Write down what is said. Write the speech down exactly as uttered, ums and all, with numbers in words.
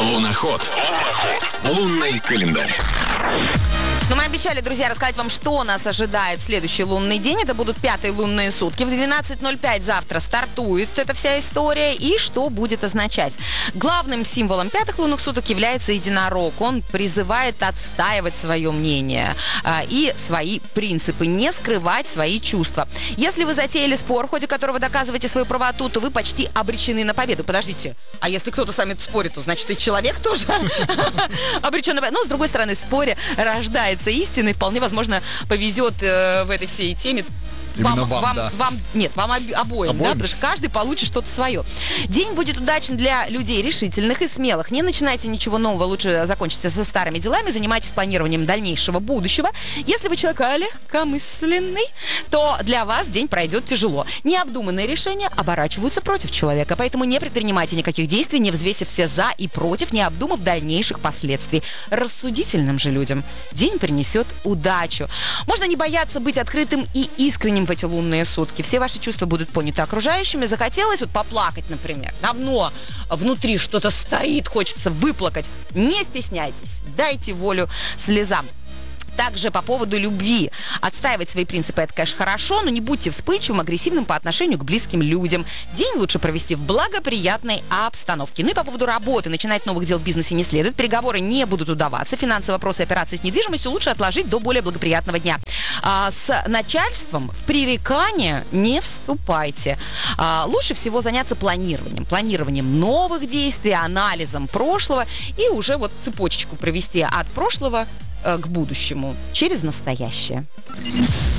Луноход. Лунный календарь. Но мы обещали, друзья, рассказать вам, что нас ожидает в следующий лунный день. Это будут пятые лунные сутки. В двенадцать ноль пять завтра стартует эта вся история. И что будет означать? Главным символом пятых лунных суток является единорог. Он призывает отстаивать свое мнение а, и свои принципы, не скрывать свои чувства. Если вы затеяли спор, в ходе которого доказываете свою правоту, то вы почти обречены на победу. Подождите, а если кто-то с вами спорит, то значит и человек тоже обречен на победу. Но, с другой стороны, в споре рождается истины, вполне возможно, повезет э, в этой всей теме. Именно Вам, вам, вам, да. вам, нет, вам об, обоим, обоим, да, потому что каждый получит что-то свое. День будет удачен для людей решительных и смелых. Не начинайте ничего нового, лучше закончите со старыми делами, занимайтесь планированием дальнейшего будущего. Если вы человек легкомысленный, то для вас день пройдет тяжело. Необдуманные решения оборачиваются против человека, поэтому не предпринимайте никаких действий, не взвесив все за и против, не обдумав дальнейших последствий. Рассудительным же людям день принесет удачу. Можно не бояться быть открытым и искренним в эти лунные сутки. Все ваши чувства будут поняты окружающими. Захотелось вот поплакать, например. Давно внутри что-то стоит, хочется выплакать. Не стесняйтесь, дайте волю слезам. Также по поводу любви. Отстаивать свои принципы – это, конечно, хорошо, но не будьте вспыльчивым, агрессивным по отношению к близким людям. День лучше провести в благоприятной обстановке. Ну и по поводу работы. Начинать новых дел в бизнесе не следует. Переговоры не будут удаваться. Финансовые вопросы и операции с недвижимостью лучше отложить до более благоприятного дня. А с начальством в пререкание не вступайте. А лучше всего заняться планированием. Планированием новых действий, анализом прошлого и уже вот цепочечку провести от прошлого к будущему через настоящее.